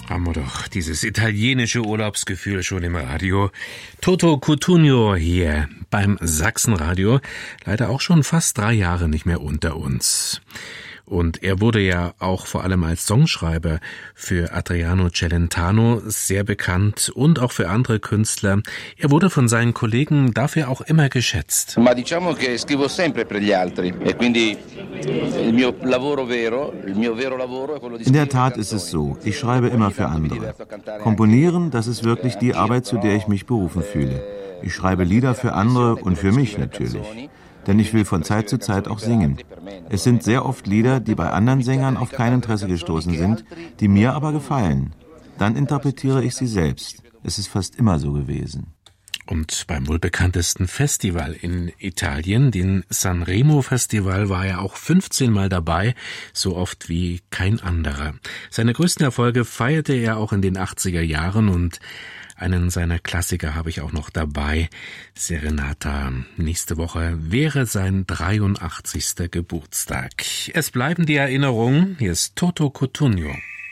Haben wir doch dieses italienische Urlaubsgefühl schon im Radio. Toto Cutugno hier beim Sachsenradio. Leider auch schon fast 3 Jahre nicht mehr unter uns. Und er wurde ja auch vor allem als Songschreiber für Adriano Celentano sehr bekannt und auch für andere Künstler. Er wurde von seinen Kollegen dafür auch immer geschätzt. Ma diciamo che scrivo sempre per gli altri e quindi il mio lavoro vero, il mio vero lavoro è quello di. In der Tat ist es so, ich schreibe immer für andere. Komponieren, das ist wirklich die Arbeit, zu der ich mich berufen fühle. Ich schreibe Lieder für andere und für mich natürlich. Denn ich will von Zeit zu Zeit auch singen. Es sind sehr oft Lieder, die bei anderen Sängern auf kein Interesse gestoßen sind, die mir aber gefallen. Dann interpretiere ich sie selbst. Es ist fast immer so gewesen. Und beim wohl bekanntesten Festival in Italien, den Sanremo-Festival, war er auch 15 Mal dabei, so oft wie kein anderer. Seine größten Erfolge feierte er auch in den 80er Jahren und einen seiner Klassiker habe ich auch noch dabei, Serenata. Nächste Woche wäre sein 83. Geburtstag. Es bleiben die Erinnerungen. Hier ist Toto Cutugno.